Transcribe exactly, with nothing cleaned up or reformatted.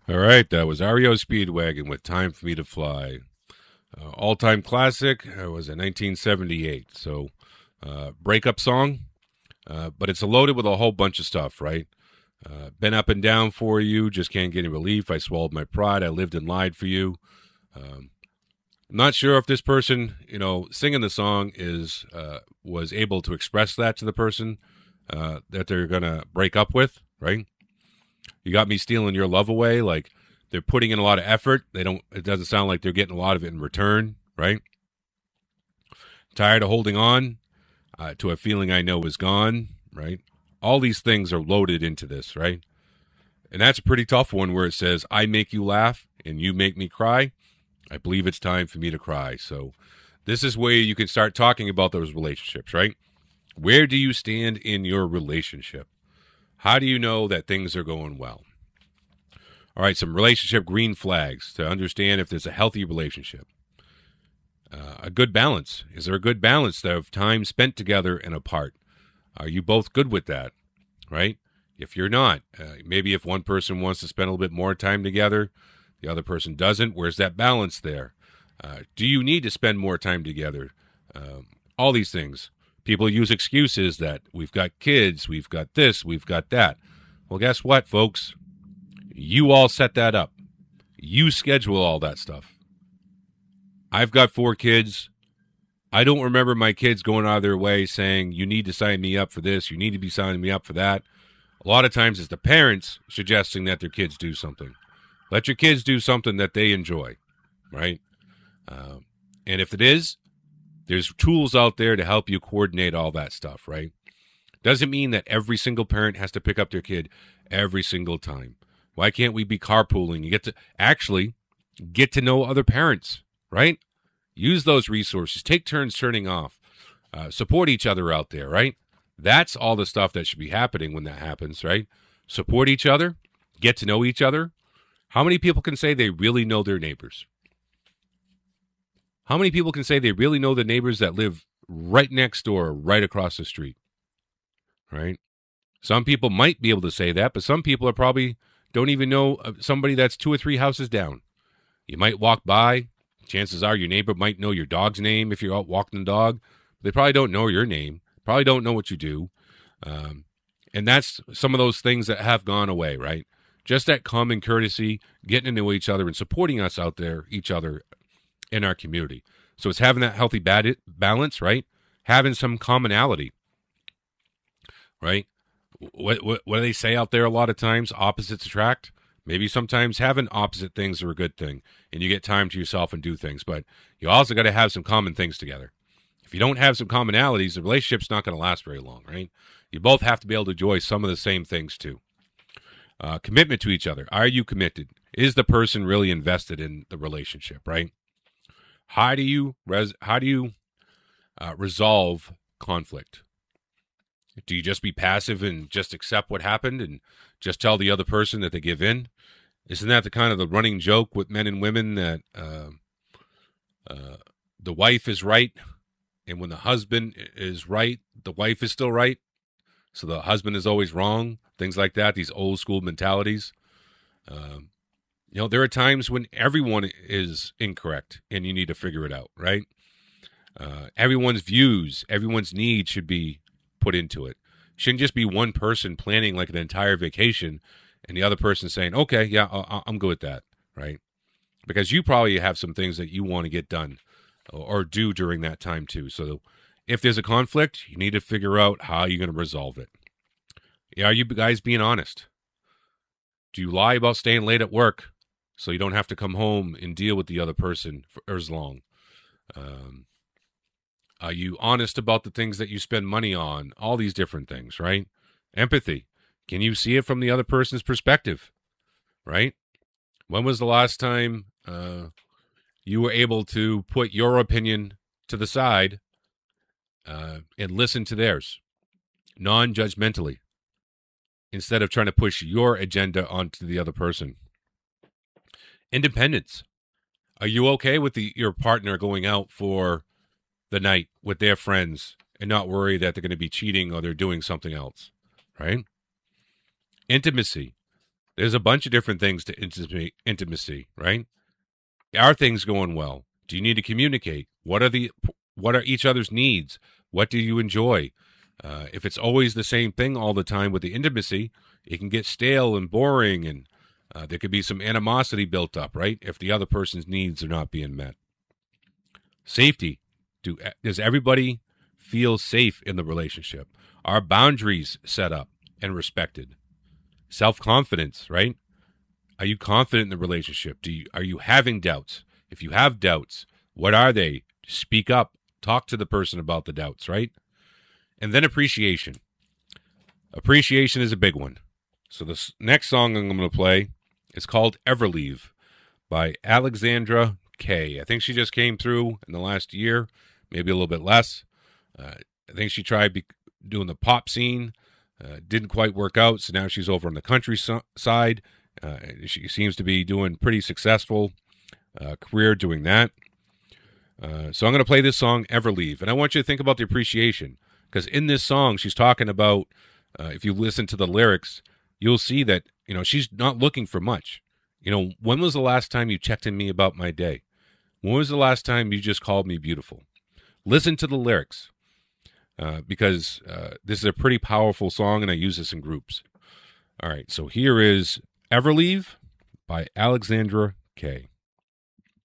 All right, that was R E O Speedwagon with Time for Me to Fly. Uh, All time classic uh, was in nineteen seventy-eight. So, uh, breakup song, uh, but it's loaded with a whole bunch of stuff, right? Uh, been up and down for you, just can't get any relief. I swallowed my pride. I lived and lied for you. Um, I'm not sure if this person, you know, singing the song is uh, was able to express that to the person uh, that they're gonna break up with, right? You got me stealing your love away. Like they're putting in a lot of effort. They don't. It doesn't sound like they're getting a lot of it in return, right? Tired of holding on uh, to a feeling I know is gone, right? All these things are loaded into this, right? And that's a pretty tough one where it says, I make you laugh and you make me cry. I believe it's time for me to cry. So this is where you can start talking about those relationships, right? Where do you stand in your relationship? How do you know that things are going well? All right, some relationship green flags to understand if there's a healthy relationship. Uh, a good balance. Is there a good balance of time spent together and apart? Are you both good with that, right? If you're not, uh, maybe if one person wants to spend a little bit more time together, the other person doesn't, where's that balance there? Uh, do you need to spend more time together? Um, all these things. People use excuses that we've got kids, we've got this, we've got that. Well, guess what, folks? You all set that up. You schedule all that stuff. I've got four kids. I don't remember my kids going out of their way saying, you need to sign me up for this, you need to be signing me up for that. A lot of times it's the parents suggesting that their kids do something. Let your kids do something that they enjoy, right? Uh, and if it is, there's tools out there to help you coordinate all that stuff, right? Doesn't mean that every single parent has to pick up their kid every single time. Why can't we be carpooling? You get to actually get to know other parents, right? Use those resources. Take turns turning off. Uh, support each other out there, right? That's all the stuff that should be happening when that happens, right? Support each other. Get to know each other. How many people can say they really know their neighbors? How many people can say they really know the neighbors that live right next door, right across the street, right? Some people might be able to say that, but some people are probably don't even know somebody that's two or three houses down. You might walk by. Chances are your neighbor might know your dog's name if you're out walking the dog. They probably don't know your name. Probably don't know what you do. Um, and that's some of those things that have gone away, right? Just that common courtesy, getting to know each other and supporting us out there, each other in our community. So it's having that healthy bad balance, right? Having some commonality, right? What, what what do they say out there a lot of times? Opposites attract. Maybe sometimes having opposite things are a good thing, and you get time to yourself and do things. But you also got to have some common things together. If you don't have some commonalities, the relationship's not going to last very long, right? You both have to be able to enjoy some of the same things too. Uh, commitment to each other. Are you committed? Is the person really invested in the relationship, right? How do you res- how do you uh, resolve conflict? Do you just be passive and just accept what happened and just tell the other person that they give in? Isn't that the kind of the running joke with men and women that uh, uh, the wife is right, and when the husband is right, the wife is still right? So the husband is always wrong. Things like that. These old school mentalities. Um, you know, there are times when everyone is incorrect, and you need to figure it out, right? Uh, everyone's views, everyone's needs should be put into it. Shouldn't just be one person planning like an entire vacation and the other person saying, okay, yeah, I- I'm good with that, right? Because you probably have some things that you want to get done or do during that time too. So if there's a conflict, you need to figure out how you're going to resolve it. Are you guys being honest? Do you lie about staying late at work so you don't have to come home and deal with the other person for as long? Um, Are you honest about the things that you spend money on? All these different things, right? Empathy. Can you see it from the other person's perspective, right? When was the last time uh, you were able to put your opinion to the side uh, and listen to theirs non judgmentally instead of trying to push your agenda onto the other person? Independence. Are you okay with the, your partner going out for the night with their friends and not worry that they're going to be cheating or they're doing something else, right? Intimacy. There's a bunch of different things to intimacy, intimacy, right? Are things going well? Do you need to communicate? What are the what are each other's needs? What do you enjoy? Uh, if it's always the same thing all the time with the intimacy, it can get stale and boring, and uh, there could be some animosity built up, right? If the other person's needs are not being met. Safety. Do does everybody feel safe in the relationship? Are boundaries set up and respected? Self-confidence, right? Are you confident in the relationship? Do you are you having doubts? If you have doubts, what are they? Speak up. Talk to the person about the doubts, right? And then appreciation. Appreciation is a big one. So this next song I'm going to play is called Everleave by Alexandra Kay. I think she just came through in the last year, maybe a little bit less. Uh, I think she tried be- doing the pop scene. Uh, didn't quite work out, so now she's over on the country so- side. Uh, she seems to be doing pretty successful uh, career doing that. Uh, so I'm going to play this song, Everleave. And I want you to think about the appreciation. Because in this song, she's talking about, uh, if you listen to the lyrics, you'll see that, you know, she's not looking for much. You know, when was the last time you checked in me about my day? When was the last time you just called me beautiful? Listen to the lyrics. Uh, because uh, this is a pretty powerful song, and I use this in groups. All right, so here is Everleave by Alexandra Kay.